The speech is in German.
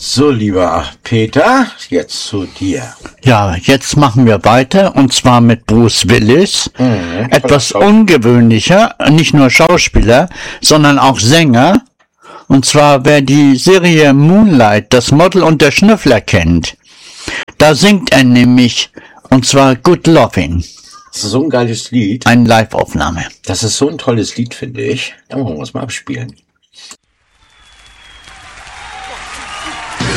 So, lieber Peter, jetzt zu dir. Ja, jetzt machen wir weiter, und zwar mit Bruce Willis. Etwas ungewöhnlicher, nicht nur Schauspieler, sondern auch Sänger. Und zwar, wer die Serie Moonlight, das Model und der Schnüffler kennt, da singt er nämlich, und zwar Good Loving. Das ist so ein geiles Lied. Eine Live-Aufnahme. Das ist so ein tolles Lied, finde ich. Da wollen wir es mal abspielen.